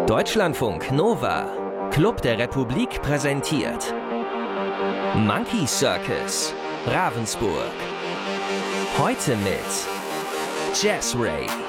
Deutschlandfunk Nova, Club der Republik präsentiert Monkey Circus, Ravensburg. Heute mit Jazz Ray.